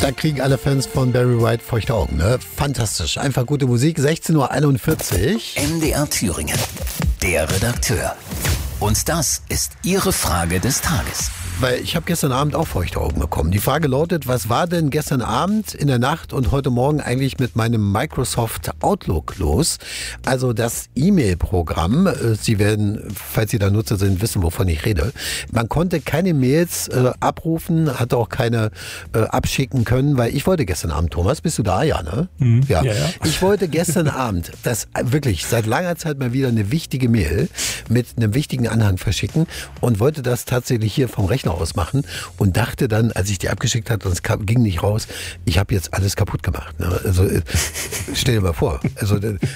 Da kriegen alle Fans von Barry White feuchte Augen, ne? Fantastisch. Einfach gute Musik. 16:41 Uhr. MDR Thüringen. Der Redakteur. Und das ist Ihre Frage des Tages. Weil ich habe gestern Abend auch feuchte Augen bekommen. Die Frage lautet, was war denn gestern Abend, in der Nacht und heute Morgen eigentlich mit meinem Microsoft Outlook los? Also das E-Mail-Programm. Sie werden, falls Sie da Nutzer sind, wissen, wovon ich rede. Man konnte keine Mails abrufen, hatte auch keine abschicken können, weil ich wollte gestern Abend, Thomas, bist du da? Ja, ne? Ja. Ich wollte gestern Abend, das wirklich seit langer Zeit mal wieder eine wichtige Mail mit einem wichtigen Anhang verschicken und wollte das tatsächlich hier vom Rechner aus machen und dachte dann, als ich die abgeschickt hatte und es ging nicht raus, ich habe jetzt alles kaputt gemacht. Ne? Also stell dir mal vor, also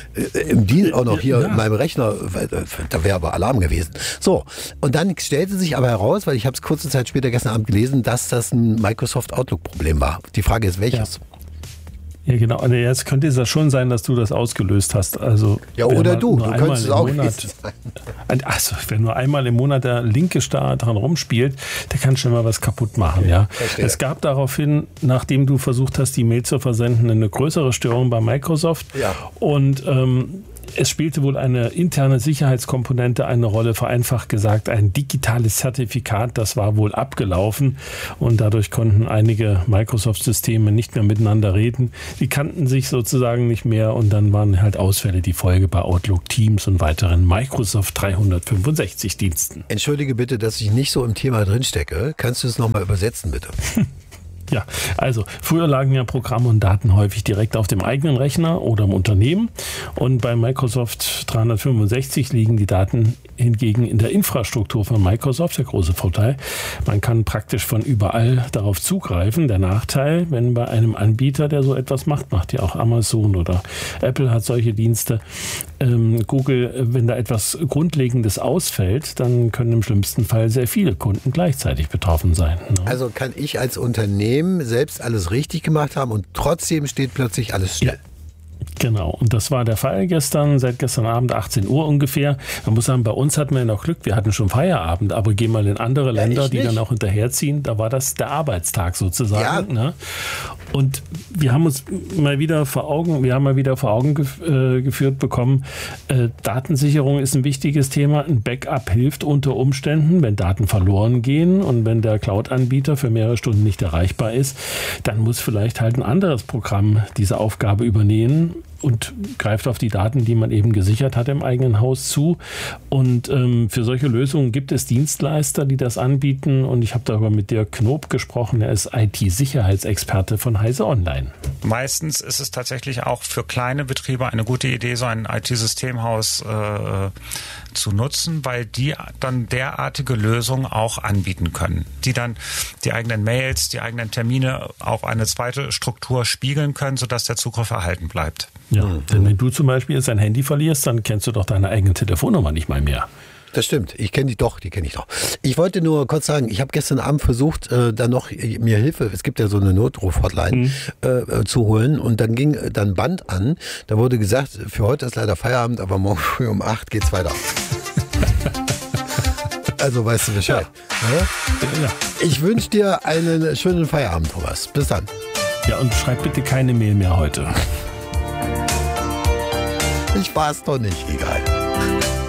im Dienst auch noch hier in meinem Rechner, da wäre aber Alarm gewesen. So, und dann stellte sich aber heraus, weil ich habe es kurze Zeit später gestern Abend gelesen, dass das ein Microsoft Outlook-Problem war. Die Frage ist, welches? Ja, genau. Also jetzt könnte es ja schon sein, dass du das ausgelöst hast. Also, ja, oder du könntest es auch gewesen sein. Also, wenn nur einmal im Monat der linke Star dran rumspielt, der kann schon mal was kaputt machen. Ja. Es gab daraufhin, nachdem du versucht hast, die Mail zu versenden, eine größere Störung bei Microsoft. Ja. Und es spielte wohl eine interne Sicherheitskomponente eine Rolle, vereinfacht gesagt ein digitales Zertifikat, das war wohl abgelaufen und dadurch konnten einige Microsoft-Systeme nicht mehr miteinander reden. Die kannten sich sozusagen nicht mehr und dann waren halt Ausfälle die Folge bei Outlook, Teams und weiteren Microsoft 365 Diensten. Entschuldige bitte, dass ich nicht so im Thema drinstecke. Kannst du es nochmal übersetzen, bitte? Ja, also früher lagen ja Programme und Daten häufig direkt auf dem eigenen Rechner oder im Unternehmen und bei Microsoft 365 liegen die Daten hingegen in der Infrastruktur von Microsoft, der große Vorteil. Man kann praktisch von überall darauf zugreifen. Der Nachteil, wenn bei einem Anbieter, der so etwas macht ja auch Amazon oder Apple hat solche Dienste, Google, wenn da etwas Grundlegendes ausfällt, dann können im schlimmsten Fall sehr viele Kunden gleichzeitig betroffen sein. Ne? Also kann ich als Unternehmen selbst alles richtig gemacht haben und trotzdem steht plötzlich alles still. Ja. Genau, und das war der Fall seit gestern Abend 18 Uhr ungefähr. Man muss sagen, bei uns hatten wir noch Glück, wir hatten schon Feierabend, aber geh mal in andere Länder, die dann auch hinterherziehen, da war das der Arbeitstag sozusagen. Ja. Ne? Und wir haben uns mal wieder vor Augen geführt bekommen, Datensicherung ist ein wichtiges Thema, ein Backup hilft unter Umständen, wenn Daten verloren gehen und wenn der Cloud-Anbieter für mehrere Stunden nicht erreichbar ist, dann muss vielleicht halt ein anderes Programm diese Aufgabe übernehmen und greift auf die Daten, die man eben gesichert hat im eigenen Haus zu. Und für solche Lösungen gibt es Dienstleister, die das anbieten. Und ich habe darüber mit Dirk Knob gesprochen. Er ist IT-Sicherheitsexperte von Heise Online. Meistens ist es tatsächlich auch für kleine Betriebe eine gute Idee, so ein IT-Systemhaus zu nutzen, weil die dann derartige Lösungen auch anbieten können, die dann die eigenen Mails, die eigenen Termine auf eine zweite Struktur spiegeln können, sodass der Zugriff erhalten bleibt. Ja, denn wenn du zum Beispiel jetzt dein Handy verlierst, dann kennst du doch deine eigene Telefonnummer nicht mal mehr. Das stimmt, die kenne ich doch. Ich wollte nur kurz sagen, ich habe gestern Abend versucht, dann noch mir Hilfe, es gibt ja so eine Notruf-Hotline, zu holen und dann ging dann Band an, da wurde gesagt, für heute ist leider Feierabend, aber morgen früh um 8 geht's weiter. Also weißt du Bescheid. Ja. Ich wünsche dir einen schönen Feierabend, Thomas. Bis dann. Ja, und schreib bitte keine Mail mehr heute. Ich war es doch nicht, egal.